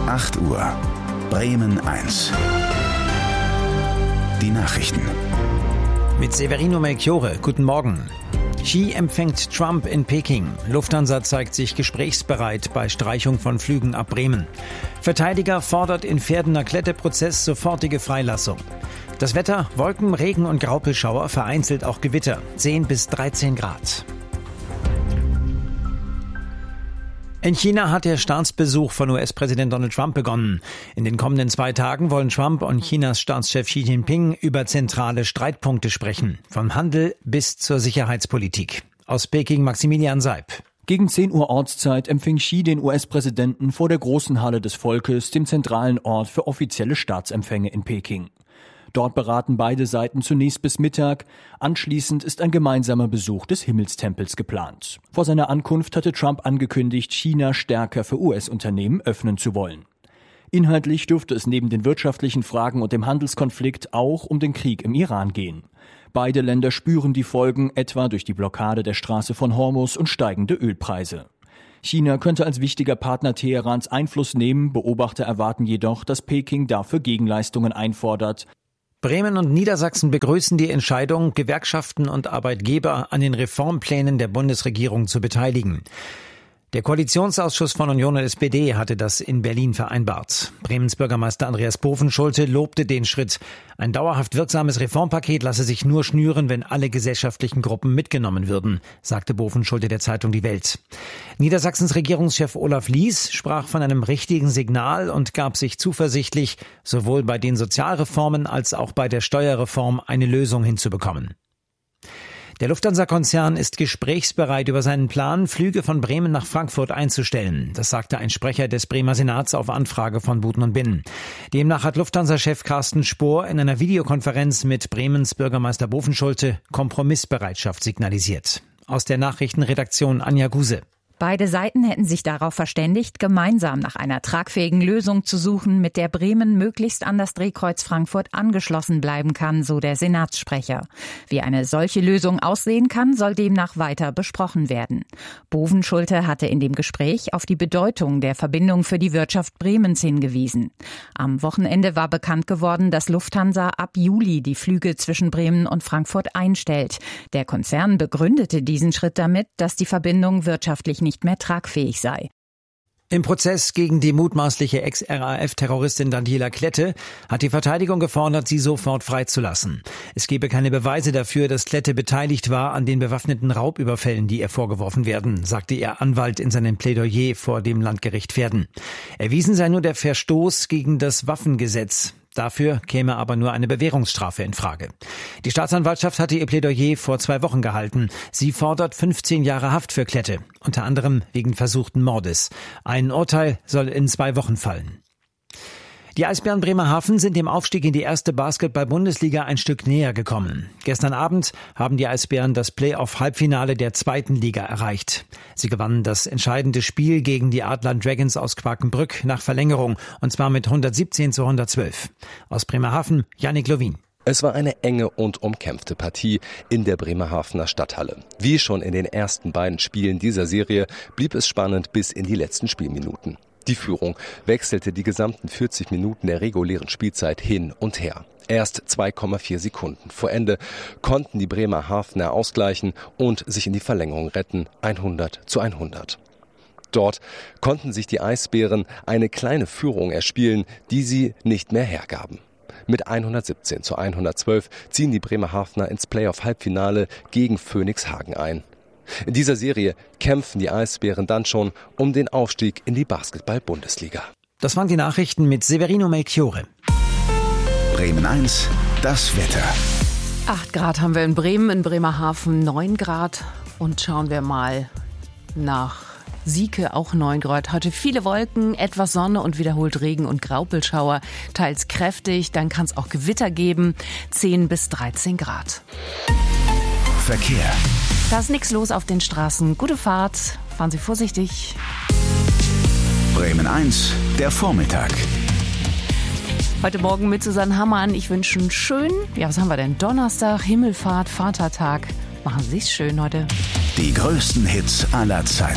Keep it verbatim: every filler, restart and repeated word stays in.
acht Uhr. Bremen eins. Die Nachrichten. Mit Severino Melchiorre. Guten Morgen. Xi empfängt Trump in Peking. Lufthansa zeigt sich gesprächsbereit bei Streichung von Flügen ab Bremen. Verteidiger fordert in Pferdener Kletteprozess sofortige Freilassung. Das Wetter: Wolken, Regen und Graupelschauer, vereinzelt auch Gewitter. zehn bis dreizehn Grad. In China hat der Staatsbesuch von U S-Präsident Donald Trump begonnen. In den kommenden zwei Tagen wollen Trump und Chinas Staatschef Xi Jinping über zentrale Streitpunkte sprechen. Vom Handel bis zur Sicherheitspolitik. Aus Peking Maximilian Seib. Gegen zehn Uhr Ortszeit empfing Xi den U S-Präsidenten vor der großen Halle des Volkes, dem zentralen Ort für offizielle Staatsempfänge in Peking. Dort beraten beide Seiten zunächst bis Mittag. Anschließend ist ein gemeinsamer Besuch des Himmelstempels geplant. Vor seiner Ankunft hatte Trump angekündigt, China stärker für U S-Unternehmen öffnen zu wollen. Inhaltlich dürfte es neben den wirtschaftlichen Fragen und dem Handelskonflikt auch um den Krieg im Iran gehen. Beide Länder spüren die Folgen, etwa durch die Blockade der Straße von Hormuz und steigende Ölpreise. China könnte als wichtiger Partner Teherans Einfluss nehmen. Beobachter erwarten jedoch, dass Peking dafür Gegenleistungen einfordert. Bremen und Niedersachsen begrüßen die Entscheidung, Gewerkschaften und Arbeitgeber an den Reformplänen der Bundesregierung zu beteiligen. Der Koalitionsausschuss von Union und S P D hatte das in Berlin vereinbart. Bremens Bürgermeister Andreas Bovenschulte lobte den Schritt. Ein dauerhaft wirksames Reformpaket lasse sich nur schnüren, wenn alle gesellschaftlichen Gruppen mitgenommen würden, sagte Bovenschulte der Zeitung Die Welt. Niedersachsens Regierungschef Olaf Lies sprach von einem richtigen Signal und gab sich zuversichtlich, sowohl bei den Sozialreformen als auch bei der Steuerreform eine Lösung hinzubekommen. Der Lufthansa-Konzern ist gesprächsbereit über seinen Plan, Flüge von Bremen nach Frankfurt einzustellen. Das sagte ein Sprecher des Bremer Senats auf Anfrage von Buten und Binnen. Demnach hat Lufthansa-Chef Carsten Spohr in einer Videokonferenz mit Bremens Bürgermeister Bovenschulte Kompromissbereitschaft signalisiert. Aus der Nachrichtenredaktion Anja Guse. Beide Seiten hätten sich darauf verständigt, gemeinsam nach einer tragfähigen Lösung zu suchen, mit der Bremen möglichst an das Drehkreuz Frankfurt angeschlossen bleiben kann, so der Senatssprecher. Wie eine solche Lösung aussehen kann, soll demnach weiter besprochen werden. Bovenschulte hatte in dem Gespräch auf die Bedeutung der Verbindung für die Wirtschaft Bremens hingewiesen. Am Wochenende war bekannt geworden, dass Lufthansa ab Juli die Flüge zwischen Bremen und Frankfurt einstellt. Der Konzern begründete diesen Schritt damit, dass die Verbindung wirtschaftlich nicht nicht mehr tragfähig sei. Im Prozess gegen die mutmaßliche Ex-R A F-Terroristin Daniela Klette hat die Verteidigung gefordert, sie sofort freizulassen. Es gebe keine Beweise dafür, dass Klette beteiligt war an den bewaffneten Raubüberfällen, die ihr vorgeworfen werden, sagte ihr Anwalt in seinem Plädoyer vor dem Landgericht Verden. Erwiesen sei nur der Verstoß gegen das Waffengesetz. Dafür käme aber nur eine Bewährungsstrafe in Frage. Die Staatsanwaltschaft hatte ihr Plädoyer vor zwei Wochen gehalten. Sie fordert fünfzehn Jahre Haft für Klette, unter anderem wegen versuchten Mordes. Ein Urteil soll in zwei Wochen fallen. Die Eisbären Bremerhaven sind dem Aufstieg in die erste Basketball-Bundesliga ein Stück näher gekommen. Gestern Abend haben die Eisbären das Playoff-Halbfinale der zweiten Liga erreicht. Sie gewannen das entscheidende Spiel gegen die Adler Dragons aus Quakenbrück nach Verlängerung, und zwar mit hundertsiebzehn zu hundertzwölf. Aus Bremerhaven, Yannick Lovin. Es war eine enge und umkämpfte Partie in der Bremerhavener Stadthalle. Wie schon in den ersten beiden Spielen dieser Serie blieb es spannend bis in die letzten Spielminuten. Die Führung wechselte die gesamten vierzig Minuten der regulären Spielzeit hin und her. Erst zwei Komma vier Sekunden vor Ende konnten die Bremerhavener ausgleichen und sich in die Verlängerung retten, hundert zu hundert. Dort konnten sich die Eisbären eine kleine Führung erspielen, die sie nicht mehr hergaben. Mit hundertsiebzehn zu hundertzwölf ziehen die Bremerhavener ins Playoff-Halbfinale gegen Phönix Hagen ein. In dieser Serie kämpfen die Eisbären dann schon um den Aufstieg in die Basketball-Bundesliga. Das waren die Nachrichten mit Severino Melchiorre. Bremen eins, das Wetter. acht Grad haben wir in Bremen, in Bremerhaven neun Grad. Und schauen wir mal nach Sieke, auch neun Grad. Heute viele Wolken, etwas Sonne und wiederholt Regen und Graupelschauer. Teils kräftig, dann kann es auch Gewitter geben. zehn bis dreizehn Grad. Verkehr. Da ist nichts los auf den Straßen. Gute Fahrt, fahren Sie vorsichtig. Bremen eins, der Vormittag. Heute Morgen mit Susanne Hammann. Ich wünsche einen schönen, ja was haben wir denn, Donnerstag, Himmelfahrt, Vatertag. Machen Sie es schön heute. Die größten Hits aller Zeiten.